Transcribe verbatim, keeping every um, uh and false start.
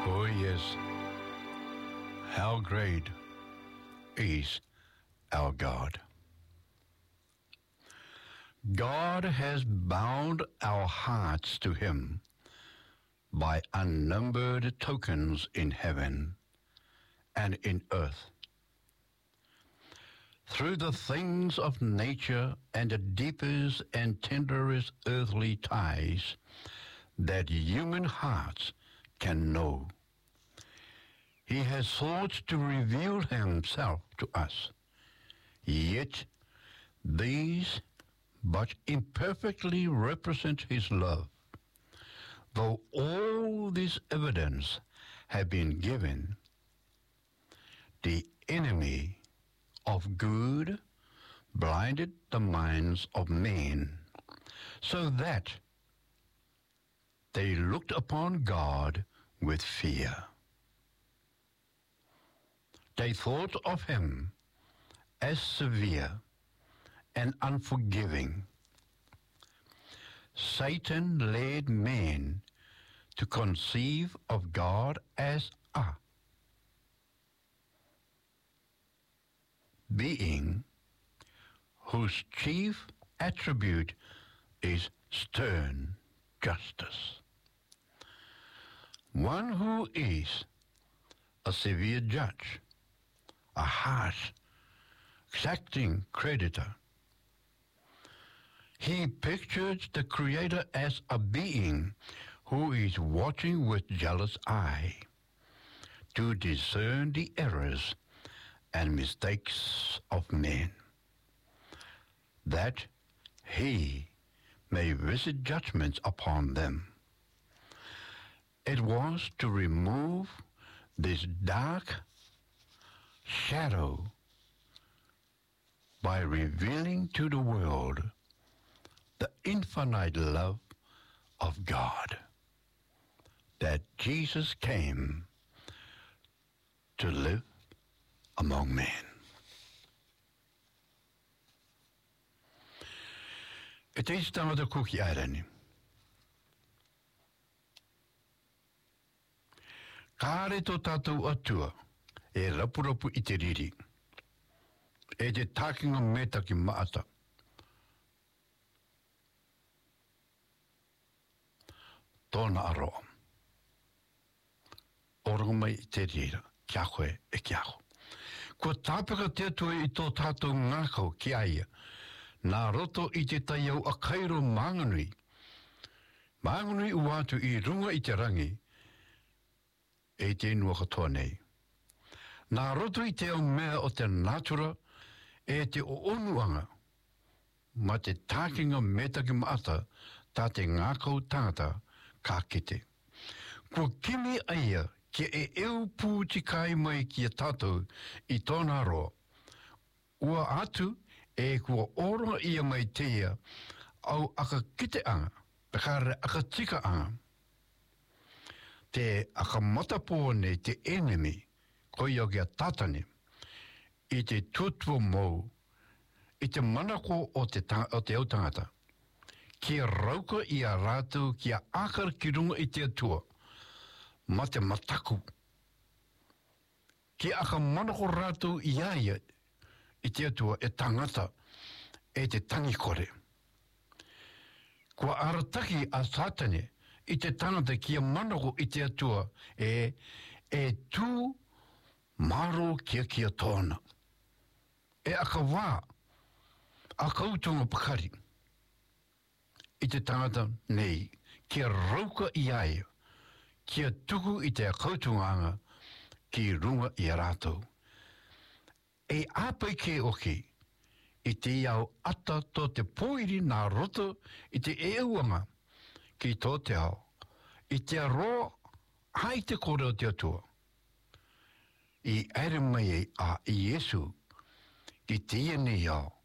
Oh, yes. How great is our God. God has bound our hearts to Him by unnumbered tokens in heaven and in earth. Through the things of nature and the deepest and tenderest earthly ties that human hearts can know, He has sought to reveal Himself to us. Yet these but imperfectly represent His love. Though all this evidence have been given, the enemy of good blinded the minds of men, so that they looked upon God with fear. They thought of Him as severe and unforgiving. Satan led men to conceive of God as a being whose chief attribute is stern justice. One who is a severe judge, a harsh, exacting creditor. He pictured the Creator as a being who is watching with jealous eye to discern the errors and mistakes of men, that He may visit judgments upon them. It was to remove this dark shadow by revealing to the world the infinite love of God, that Jesus came to live among men. It is tangata kuki airani. Kāre tō tātou atua e rapurapu i te riri. E te tākinga meta ki maata. Tōna aroa. Oronga mai i te rira, kia koe e kia ko. Kua tāpeka te atua i tō tātou ngākau ki aia, nā roto i te taiau a kairo mānganui. Mānganui uatu i runga i te rangi, e te inua katoa nei. Nā roto i te au mea o te natura, e te o onuanga, ma te tākinga meta ki maata, tā te ngākau tāngata ka kite. Kua kimi aia, ki e eu pūti kai mai ki a tātou i tōna roa. Ua atu e kua oronga ia mai teia au aka kite anga, pekare aka tika anga. Te aka matapōne te enemy, koi au kia tātane, i te tutua mou, i te manako o te, o te autangata. Kia rauka i a rātou kia akara ki runga i te atua, ma te mataku. Kia aka manako rātou i aia i te atua e tangata, e te tangikore. Kua arataki a Satane, i te tangata kia manako i te atua, e, e tū maro kia kia tōna. E aka wā, a kautunga pakari. I te tangata nei, kia rauka i aia, kia tuku i te kautunganga, ki runga i a rātou. E āpai ke oki, i te iau ata tō te poiri nā roto i te euanga, ki tō te ao, i te aroa hai te kore o te atua. I aere mai a Iesu, ki te iene iau,